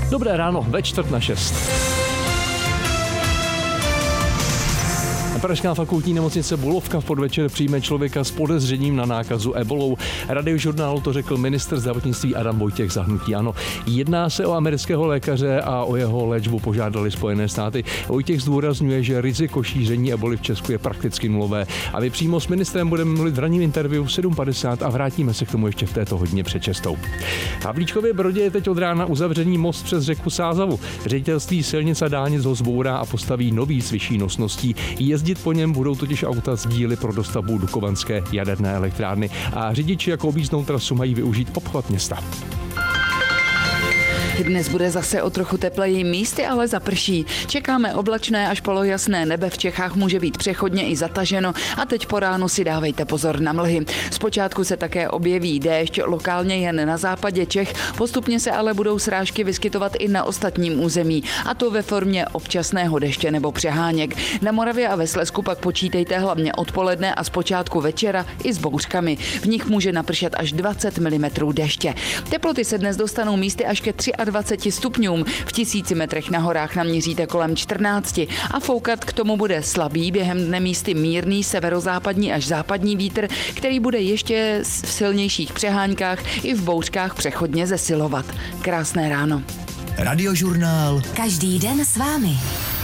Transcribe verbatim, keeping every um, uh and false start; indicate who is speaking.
Speaker 1: Dobré ráno, ve čtvrt na šest. Pražská fakultní nemocnice Bulovka v podvečer přijme člověka s podezřením na nákazu ebolou. Radiožurnálu to řekl ministr zdravotnictví Adam Vojtěch za hnutí ANO. Jedná se o amerického lékaře a o jeho léčbu požádali Spojené státy. Vojtěch zdůrazňuje, že riziko šíření eboli v Česku je prakticky nulové. A my přímo s ministrem budeme mluvit v ranním interview v sedm padesát a vrátíme se k tomu ještě v této hodině před šestou. V Havlíčkově Brodě je teď od rána uzavřený most přes řeku Sázavu. Ředitelství silnic a dálnic ho zbourá a postaví nový s vyšší nosností. Jezdit po něm budou totiž auta s díly pro dostavbu Dukovanské jaderné elektrárny a řidiči jako objízdnou trasu mají využít obchvat města.
Speaker 2: Dnes bude zase o trochu tepleji, místy ale zaprší. Čekáme oblačné až polojasné nebe, v Čechách může být přechodně i zataženo a teď po ránu si dávejte pozor na mlhy. Zpočátku se také objeví déšť, lokálně jen na západě Čech, postupně se ale budou srážky vyskytovat i na ostatním území, a to ve formě občasného deště nebo přeháněk. Na Moravě a ve Slezsku pak počítejte hlavně odpoledne a zpočátku večera i s bouřkami. V nich může napršet až dvacet milimetrů deště. Teploty se dnes dostanou místy až ke dvaceti třemi stupňům, v tisíci metrech na horách naměříte kolem čtrnácti a foukat k tomu bude slabý, během dne místy mírný severozápadní až západní vítr, který bude ještě v silnějších přeháňkách i v bouřkách přechodně zesilovat. Krásné ráno.
Speaker 3: Radiožurnál.
Speaker 4: Každý den s vámi.